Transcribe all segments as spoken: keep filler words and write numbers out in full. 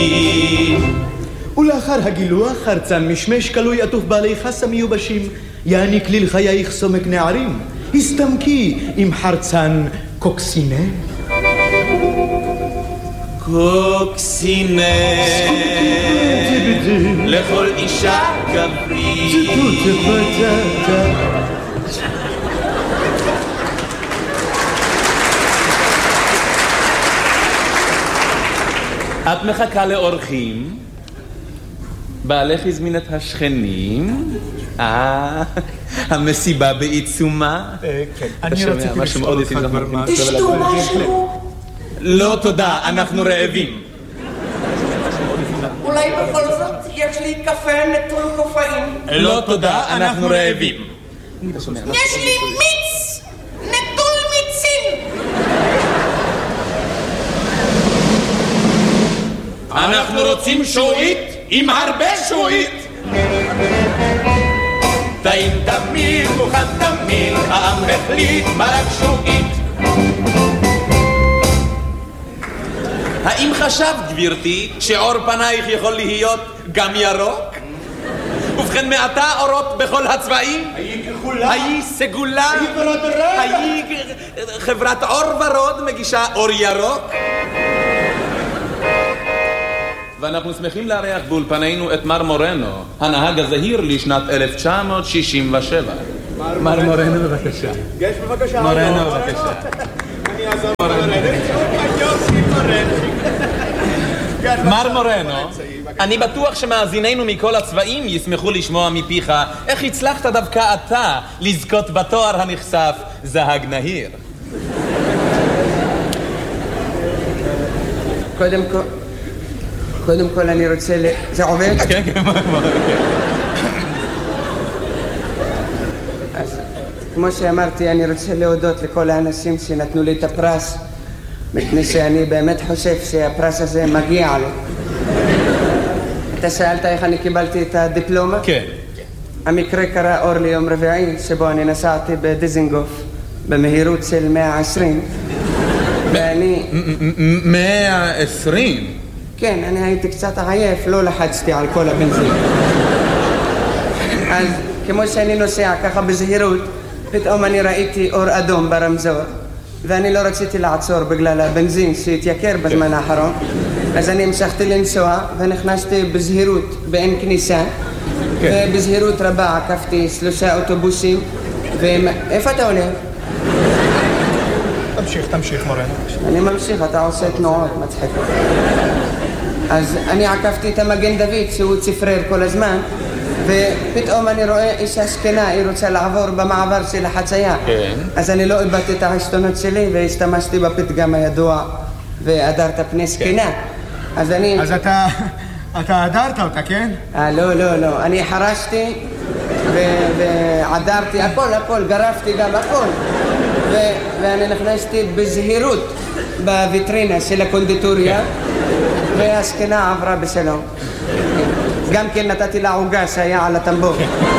ולאחר הגילוח חרצן משמש כלוי עטוף בעלי חסה מיובשים יעניק ליל חייך סומק נערים הסתמקי עם חרצן קוקסינה קוקסינה לכל אישה גברית את מחכה לאורחים? בעלך הזמין את השכנים? אה, המסיבה בעיצומה? כן, אני רציתי לשאול אותך כבר מה. תשתו משהו? לא תודה, אנחנו רעבים. אולי בכל זאת יש לי קפה נטול קופאין? לא תודה, אנחנו רעבים. יש לי מיץ נטול מיצים! אנחנו רוצים שועית עם הרבה שועית. טעים תמיד, מוכן תמיד, העם החליט מרק שועית. האם חשבת, גבירתי, שעור פנייך יכול להיות גם ירוק? ובכן מעתה אורות בכל הצבעים? היי כחולה, היי סגולה, היי ורוד היי חברת אור ורוד מגישה אור ירוק. ואנחנו שמחים לארח באולפנינו את מר מורנו, הנהג הזהיר לשנת אלף תשע מאות שישים ושבע. מר מורנו בבקשה. יש בבקשה. מורנו בבקשה. אני אעזור מורנו. מר מורנו, אני בטוח שמאזיננו מכל הצבעים ישמחו לשמוע מפיך איך הצלחת דווקא אתה לזכות בתואר הנחשף זהג נהיר. קודם כל... קודם כל אני רוצה ל... זה עובד? כן, כן, אז כמו שאמרתי, אני רוצה להודות לכל האנשים שנתנו לי את הפרס, מפני שאני באמת חושב שהפרס הזה מגיע לו. אתה שאלת איך אני קיבלתי את הדיפלומה? כן. המקרה קרה אור ליום רביעי, שבו אני נסעתי בדיזינגוף במהירות של מאה ועשרים, ואני... מאה ועשרים? כן, אני הייתי קצת עייף, לא לחצתי על כל הבנזין. אז כמו שאני נוסע ככה בזהירות, פתאום אני ראיתי אור אדום ברמזור, ואני לא רציתי לעצור בגלל הבנזין שהתייקר בזמן האחרון, אז אני המשכתי לנסוע ונכנסתי בזהירות באין כניסה, ובזהירות רבה עקפתי שלושה אוטובוסים, ואיפה אתה עולה? תמשיך, תמשיך מורנו. אני ממשיך, אתה עושה תנועות מצחיקות. אז אני עקפתי את המגן דוד שהוא צפרר כל הזמן, ופתאום אני רואה אישה זקנה, היא רוצה לעבור במעבר של החצייה. כן. אז אני לא איבדתי את העשתונות שלי והשתמשתי בפתגם הידוע והדרת פני זקנה. אז אני... אז אתה... אתה הדרת אותה, כן? אה, לא, לא, לא. אני חרשתי ועדרתי הכל, הכל, גרפתי גם הכל. ואני נכנסתי בזהירות בוויטרינה של הקונדיטוריה, והזקנה עברה בשלום. גם כן נתתי לה עוגה שהיה על הטמבור.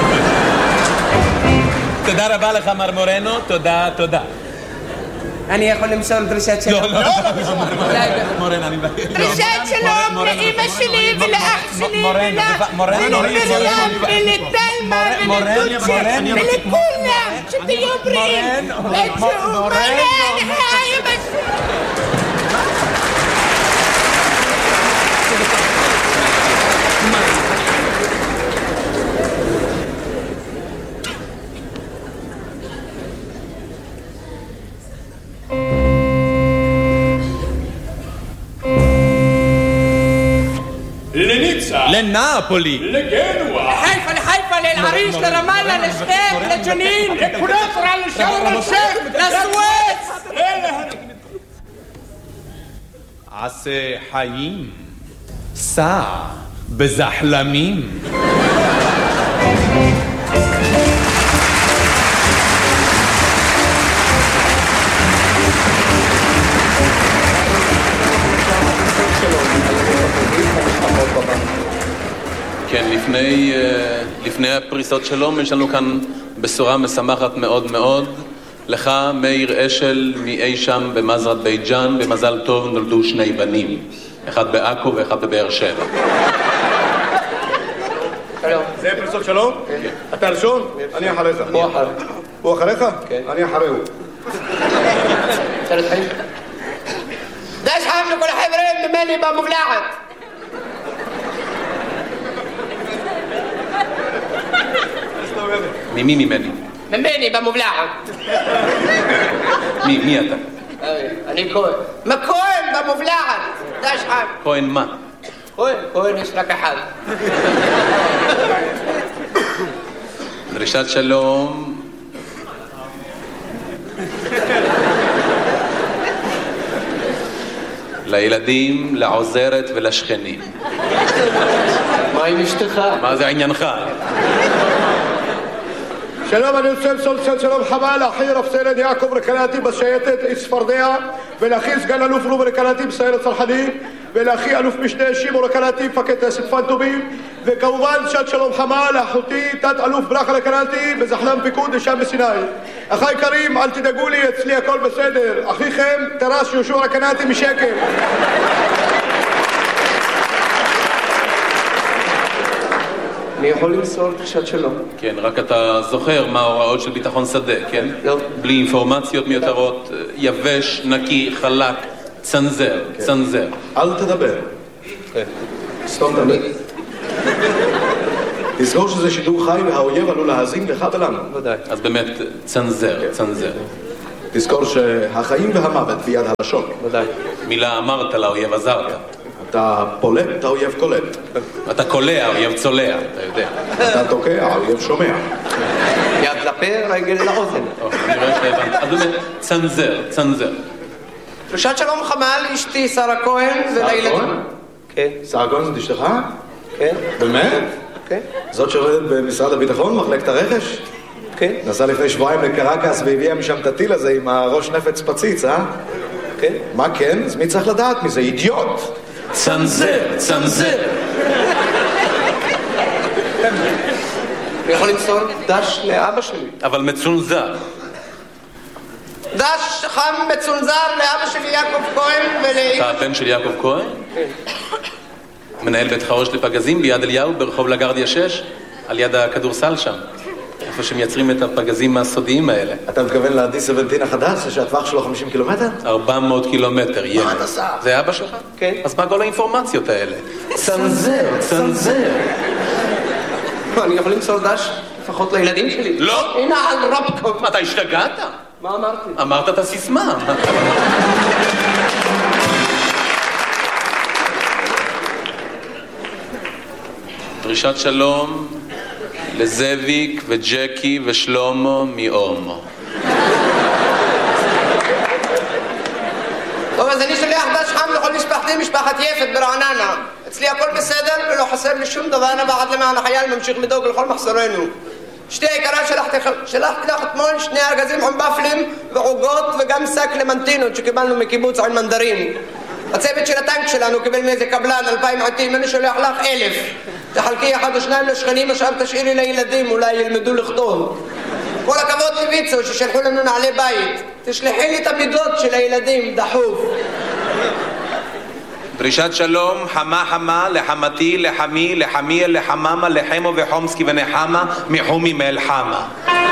תודה רבה לך מר מורנו, תודה, תודה. אני יכול למסור דרישת שלום? לא, לא, לא, מורנו, אני מבקש. דרישת שלום לאמא שלי ולאח שלי ולמרים ולתלמה ולדוצ'ה ולכולם, שתהיו בריאים ותשאו מלא לחיים לנאפולי, לגנואה, לחיפה, לחיפה, לאל-עריש, לרמאללה, לשכם, לג'נין, לקונטרה, לשארם א-שייח, לסואץ. עשה חיים, סע בזחלמים. כן, לפני, לפני הפריסות שלום יש לנו כאן בשורה משמחת מאוד מאוד. לך, מאיר אשל, מאי שם במזרת בית ג'אן, במזל טוב נולדו שני בנים. אחד בעכו ואחד בבאר שבע. שלום. זה פריסות שלום? אתה ראשון? אני אחריך. הוא אחריך. הוא אחריך? כן. אני אחריהו. רוצה להתחיל? דש חם לכל החברים ממני במובלעת. ממי ממני? ממני במובלעת. מי, מי אתה? אני כהן. מה כהן במובלעת? דש חם. כהן מה? כהן, כהן יש רק אחד. דרישת שלום. לילדים, לעוזרת ולשכנים. מה עם אשתך? מה זה עניינך? שלום, אני רוצה למסור צל שלום חמה לאחי רב סרן יעקב רקנאטי בשייטת צפרדע, ולאחי סגן אלוף רובי רקנאטי בסיירת צנחנים, ולאחי אלוף משנה שמעון רקנאטי מפקד טייסת פנטומים, וכמובן שעת שלום חמה לאחותי תת אלוף ברכה רקנאטי בזחל"ם פיקוד לשם בסיני. אחיי יקרים, אל תדאגו לי, אצלי הכל בסדר. אחיכם טרס יהושע רקנאטי משקר. אני יכול למסור דרישת שלום. כן, רק אתה זוכר מה ההוראות של ביטחון שדה, כן? לא. בלי אינפורמציות מיותרות, יבש, נקי, חלק, צנזר, צנזר. אל תדבר. סתום תדבר. תזכור שזה שידור חי והאויב עלול להאזין לך ולנו. ודאי. אז באמת, צנזר, צנזר. תזכור שהחיים והמוות ביד הלשון. ודאי. מילה אמרת לאויב עזרת. אתה פולט, האויב קולט. אתה קולע, האויב צולע, אתה יודע. אתה תוקע, האויב שומע. יד לפה, רגל לאוזן. טוב, אני רואה שהבנת. אז באמת, צנזר, צנזר. דרישת שלום חמה לאשתי שרה כהן ולילדים. כן. שרה כהן זאת אשתך? כן. באמת? כן. זאת שעובדת במשרד הביטחון, מחלקת הרכש? כן. נסעה לפני שבועיים לקרקס והביאה משם את הטיל הזה עם הראש נפץ פציץ, אה? כן. מה כן? אז מי צריך לדעת מזה? אידיוט! צנזר, צנזר. אני יכול למסור דש לאבא שלי. אבל מצונזר. דש חם מצונזר לאבא שלי יעקב כהן ולאמא. אתה הבן של יעקב כהן? כן. מנהל בית חרוש לפגזים ביד אליהו ברחוב לגרדיה שש, על יד הכדורסל שם. איפה שמייצרים את הפגזים הסודיים האלה. אתה מתכוון ל-די שבע עשרה החדש, שהטווח שלו חמישים קילומטר? ארבע מאות קילומטר, ילד. מה אתה עושה? זה אבא שלך? כן. אז מה כל האינפורמציות האלה? צנזר, צנזר. אני יכול למסור דש לפחות לילדים שלי. לא. הנה על רבקוב. מה, אתה השתגעת? מה אמרתי? אמרת את הסיסמה. דרישת שלום לזאביק וג'קי ושלומו מאומו. טוב, אז אני שולח דש חם לכל משפחתי, משפחת יפת ברעננה. אצלי הכל בסדר ולא חסר לי שום דבר, נבחת למען החייל ממשיך לדאוג לכל מחסורנו. אשתי היקרה, שלחתי, שלחתי לך אתמול שני ארגזים עם בפלים ועוגות וגם שק למנטינות שקיבלנו מקיבוץ עין מנדרים. הצוות של הטנק שלנו קיבל מאיזה קבלן אלפיים עטים, אני שולח לך אלף. תחלקי אחד או שניים לשכנים, עכשיו תשאירי לילדים, אולי ילמדו לכתוב. כל הכבוד לויצו ששלחו לנו נעלי בית. תשלחי לי את המידות של הילדים, דחוף. דרישת שלום חמה חמה לחמתי, לחמי, לחמי, לחממה, לחמו וחומסקי ונחמה מחומי מאל חמה.